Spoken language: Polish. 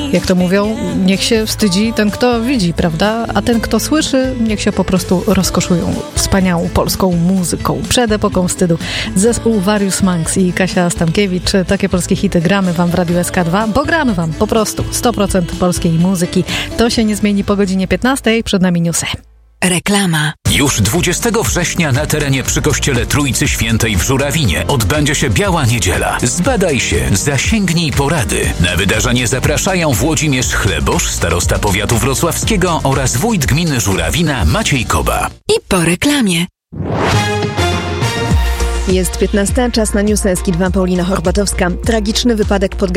Jak to mówią, niech się wstydzi ten, kto widzi, prawda? A ten, kto słyszy, niech się po prostu rozkoszują wspaniałą polską muzyką. Przed epoką wstydu. Zespół Various Monks i Kasia Stankiewicz. Takie polskie hity gramy wam w Radiu SK2, bo gramy wam po prostu 100% polskiej muzyki. To się nie zmieni po godzinie 15. Przed nami newsy. Reklama. Już 20 września na terenie przy kościele Trójcy Świętej w Żurawinie odbędzie się Biała Niedziela. Zbadaj się, zasięgnij porady. Na wydarzenie zapraszają Włodzimierz Chlebosz, starosta powiatu wrocławskiego oraz wójt gminy Żurawina Maciej Koba. I po reklamie. Jest 15, czas na newsy SK2, Paulina Horbatowska. Tragiczny wypadek pod